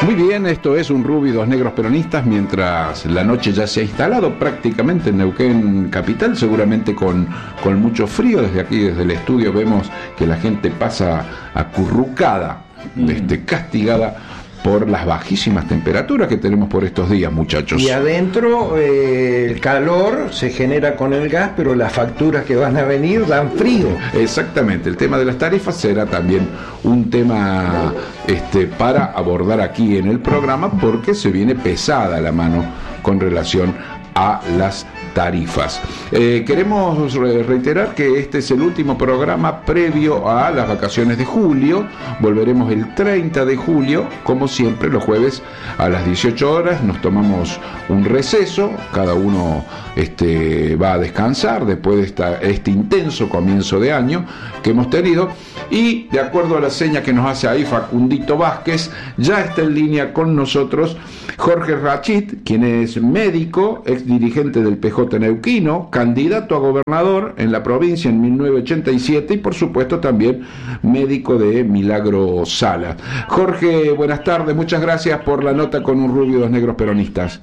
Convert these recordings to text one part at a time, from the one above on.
Muy bien, esto es Un Rubio y Dos Negros Peronistas, mientras la noche ya se ha instalado prácticamente en Neuquén capital, seguramente con mucho frío. Desde aquí, desde el estudio, vemos que la gente pasa acurrucada, castigada por las bajísimas temperaturas que tenemos por estos días, muchachos. Y adentro el calor se genera con el gas, pero las facturas que van a venir dan frío. Exactamente, el tema de las tarifas será también un tema para abordar aquí en el programa, porque se viene pesada la mano con relación a las tarifas. Queremos reiterar que este es el último programa previo a las vacaciones de julio. Volveremos el 30 de julio, como siempre, los jueves a las 18 horas. Nos tomamos un receso, cada uno va a descansar después de este intenso comienzo de año que hemos tenido. Y de acuerdo a la seña que nos hace ahí Facundito Vázquez, ya está en línea con nosotros Jorge Rachid, quien es médico, ex dirigente del PJ neuquino, candidato a gobernador en la provincia en 1987 y por supuesto también médico de Milagro Sala. Jorge, buenas tardes, muchas gracias por la nota con Un Rubio y Dos Negros Peronistas.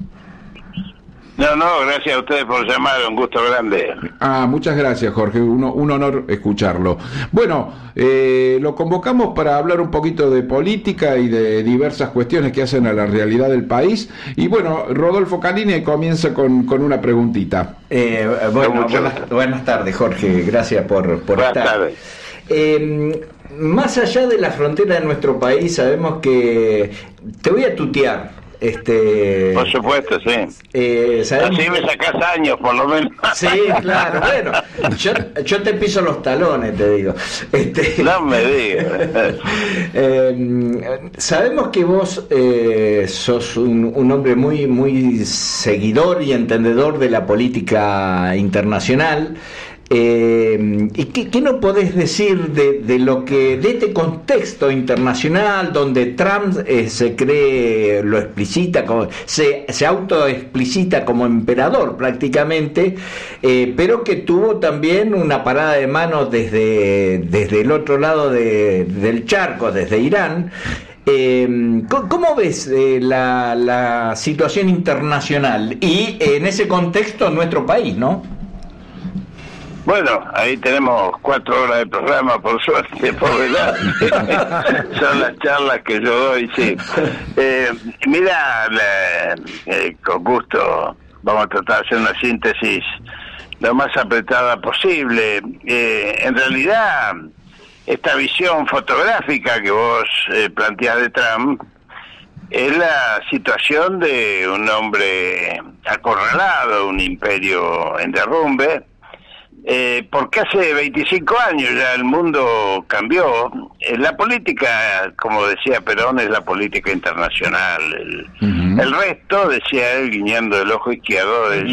No, gracias a ustedes por llamar, un gusto grande. Muchas gracias, Jorge, un honor escucharlo. Bueno, lo convocamos para hablar un poquito de política y de diversas cuestiones que hacen a la realidad del país. Y bueno, Rodolfo Canini comienza con una preguntita. Buenas tardes, Jorge, gracias por buenas estar. Tardes. Más allá de la frontera de nuestro país, sabemos que... Te voy a tutear. Por supuesto, sí. Así me sacás años, por lo menos. Sí, claro, bueno, yo te piso los talones, te digo. No me digas. Sabemos que vos sos un hombre muy seguidor y entendedor de la política internacional. ¿Y qué no podés decir de lo que, de este contexto internacional donde Trump se cree, lo explicita, se autoexplicita como emperador prácticamente, pero que tuvo también una parada de mano desde el otro lado del charco, desde Irán? ¿Cómo ves la situación internacional y en ese contexto nuestro país, no? Bueno, ahí tenemos 4 horas de programa, por suerte, por verdad. Son las charlas que yo doy, sí. Mira, con gusto vamos a tratar de hacer una síntesis lo más apretada posible. En realidad, esta visión fotográfica que vos planteás de Trump es la situación de un hombre acorralado, un imperio en derrumbe, porque hace 25 años ya el mundo cambió. La política, como decía Perón, es la política internacional. El resto, decía él, guiñando el ojo izquierdo, es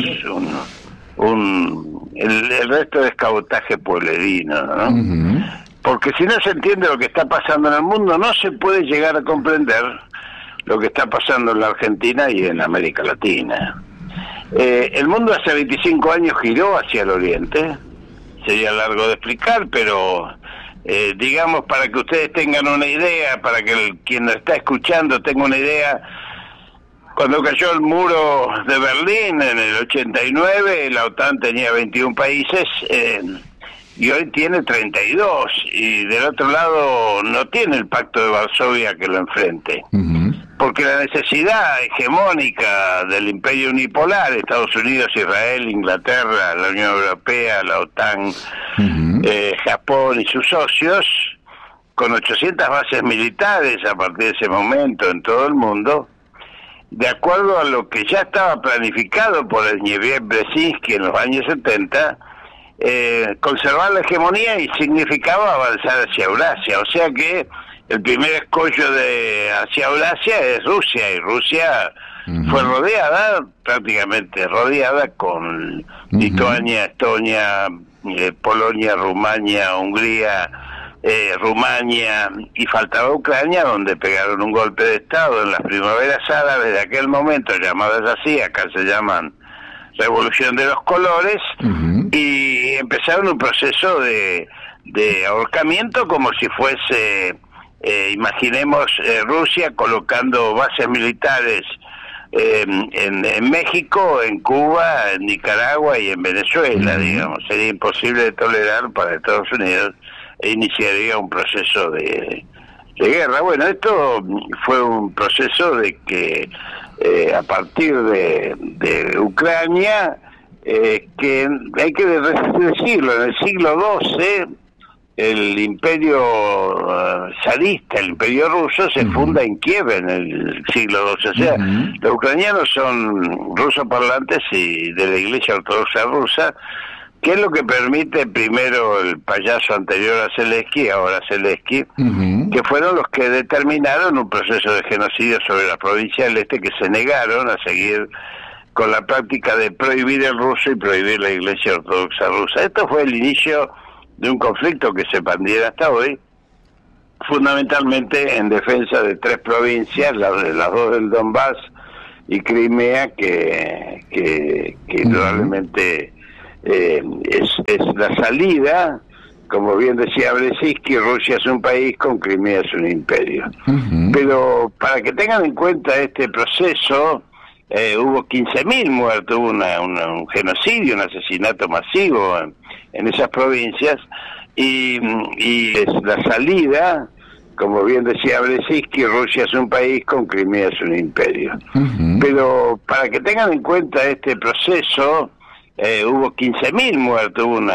el resto es cabotaje pueblerino, ¿no? Porque si no se entiende lo que está pasando en el mundo, no se puede llegar a comprender lo que está pasando en la Argentina y en América Latina. El mundo hace 25 años giró hacia el oriente. Sería largo de explicar, pero digamos, para que ustedes tengan una idea, para que quien nos está escuchando tenga una idea, cuando cayó el muro de Berlín en el 89, la OTAN tenía 21 países y hoy tiene 32, y del otro lado no tiene el Pacto de Varsovia que lo enfrente. Porque la necesidad hegemónica del imperio unipolar, Estados Unidos, Israel, Inglaterra, la Unión Europea, la OTAN, Japón y sus socios, con 800 bases militares a partir de ese momento en todo el mundo, de acuerdo a lo que ya estaba planificado por el Zbigniew Brzezinski en los años 70, conservar la hegemonía y significaba avanzar hacia Eurasia, o sea que el primer escollo hacia Eurasia es Rusia, y Rusia fue prácticamente rodeada con Lituania, Estonia, Polonia, Rumania, Hungría, Rumania, y faltaba Ucrania, donde pegaron un golpe de Estado en las primaveras árabes de aquel momento, llamadas así, acá se llaman Revolución de los Colores, y empezaron un proceso de ahorcamiento como si fuese imaginemos Rusia colocando bases militares en México, en Cuba, en Nicaragua y en Venezuela, digamos. Sería imposible de tolerar para Estados Unidos e iniciaría un proceso de guerra. Bueno, esto fue un proceso de que a partir de Ucrania, que hay que decirlo, en el siglo XII el imperio zarista, el imperio ruso, se funda en Kiev en el siglo XII. O sea, los ucranianos son rusoparlantes y de la Iglesia Ortodoxa rusa, que es lo que permite primero el payaso anterior a Zelensky, ahora Zelensky, que fueron los que determinaron un proceso de genocidio sobre las provincias del este, que se negaron a seguir con la práctica de prohibir el ruso y prohibir la Iglesia Ortodoxa rusa. Esto fue el inicio de un conflicto que se expandiera hasta hoy, fundamentalmente en defensa de tres provincias, las dos del Donbass y Crimea, que probablemente es la salida. Como bien decía Brzezinski, Rusia es un país, con Crimea es un imperio. Pero para que tengan en cuenta este proceso, hubo 15.000 muertos, hubo un genocidio, un asesinato masivo en esas provincias, y es la salida. Como bien decía Brzezinski, Rusia es un país, con Crimea es un imperio. Pero para que tengan en cuenta este proceso, hubo 15.000 muertos, hubo